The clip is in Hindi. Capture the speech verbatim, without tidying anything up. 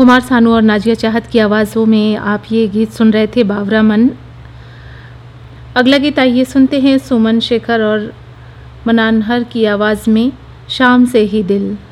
कुमार सानू और नाजिया चाहत की आवाज़ों में आप ये गीत सुन रहे थे, बावरा मन। अगला गीत आइए सुनते हैं सुमन शेखर और मनानहर की आवाज़ में, शाम से ही दिल।